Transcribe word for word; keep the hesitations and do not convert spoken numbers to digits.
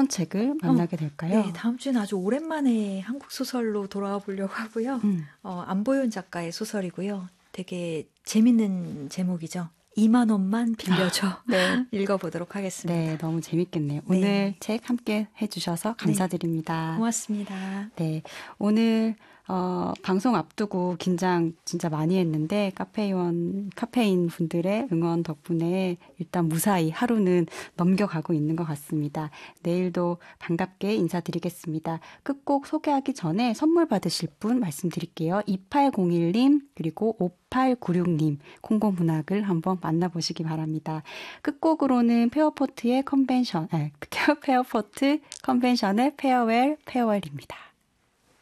어떤 책을 만나게 될까요? 네, 다음 주는 아주 오랜만에 한국 소설로 돌아와 보려고 하고요. 음. 어, 안보윤 작가의 소설이고요. 되게 재밌는 제목이죠. 이만 원만 빌려줘. 아, 네. 읽어보도록 하겠습니다. 네, 너무 재밌겠네요. 오늘 네. 책 함께 해주셔서 감사드립니다. 네, 고맙습니다. 네, 오늘 어, 방송 앞두고 긴장 진짜 많이 했는데 카페인, 카페인 분들의 응원 덕분에 일단 무사히 하루는 넘겨가고 있는 것 같습니다. 내일도 반갑게 인사드리겠습니다. 끝곡 소개하기 전에 선물 받으실 분 말씀드릴게요. 이팔공일 님 그리고 오팔구육 님 콩고문학을 한번 만나보시기 바랍니다. 끝곡으로는 페어포트의 컨벤션, 아, 페어포트 컨벤션의 페어웰 페어웰입니다.